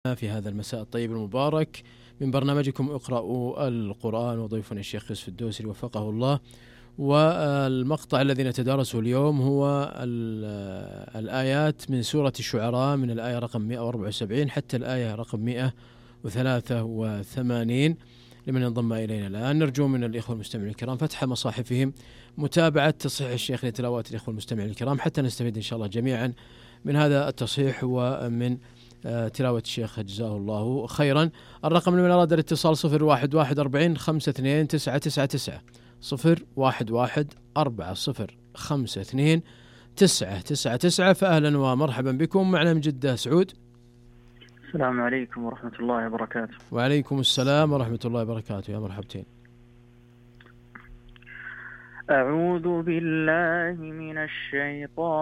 في هذا المساء الطيب المبارك من برنامجكم اقرأوا القرآن، وضيفنا الشيخ يوسف الدوسري وفقه الله. والمقطع الذي نتدارسه اليوم هو الآيات من سورة الشعراء، من الآية رقم 174 حتى الآية رقم 183. لمن ينضم إلينا الآن نرجو من الإخوة المستمعين الكرام فتح مصاحفهم، متابعة تصحيح الشيخ لتلاوات الإخوة المستمعين الكرام حتى نستفيد إن شاء الله جميعا من هذا التصحيح ومن تلاوة الشيخ جزاه الله خيرا. الرقم لمن أراد الاتصال 0114522999 0114522999. فأهلا ومرحبا بكم. معنا من جدة سعود. السلام عليكم ورحمة الله وبركاته. وعليكم السلام ورحمة الله وبركاته، يا مرحبتين. أعوذ بالله من الشيطان